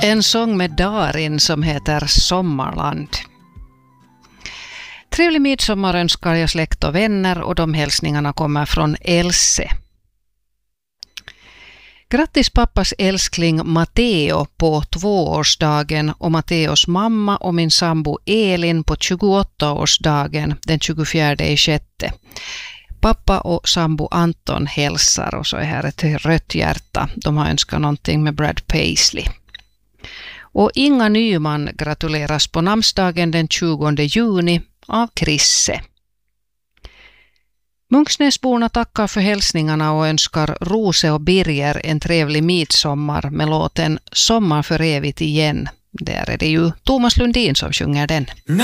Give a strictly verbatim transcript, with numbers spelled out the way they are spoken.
En sång med Darin som heter Sommarland. Trevlig midsommar önskar jag släkt och vänner, och de hälsningarna kommer från Else. Grattis pappas älskling Matteo på tvåårsdagen och Matteos mamma och min sambo Elin på tjugoåttaårsdagen den tjugofjärde i sjätte. Pappa och sambo Anton hälsar, och så är här ett rött hjärta. De har önskat någonting med Brad Paisley. Och Inga Nyman gratuleras på namnsdagen den tjugonde juni av Krisse. Munksnäsborna tackar för hälsningarna och önskar Rose och Birger en trevlig midsommar med låten Sommar för evigt igen. Där är det ju Thomas Lundin som sjunger den.